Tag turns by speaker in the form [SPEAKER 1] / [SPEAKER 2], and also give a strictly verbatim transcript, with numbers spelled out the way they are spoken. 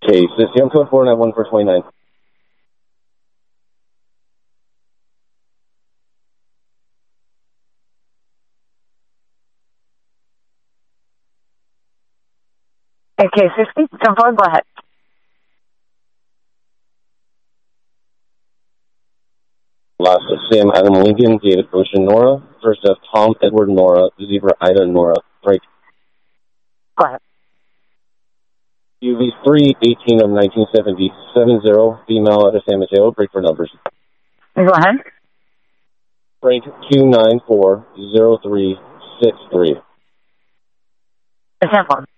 [SPEAKER 1] Okay, system code four nine one four two nine.
[SPEAKER 2] Okay, sixty, come forward, go ahead.
[SPEAKER 1] Last of Sam Adam Lincoln, David Ocean Nora. First of Tom Edward Nora, Zebra Ida Nora. Break.
[SPEAKER 2] Go ahead.
[SPEAKER 1] U V three eighteen of nineteen seventy seven zero, female out of San Mateo. Break for numbers.
[SPEAKER 2] Go ahead.
[SPEAKER 1] Break two nine four zero three six three.
[SPEAKER 2] Example.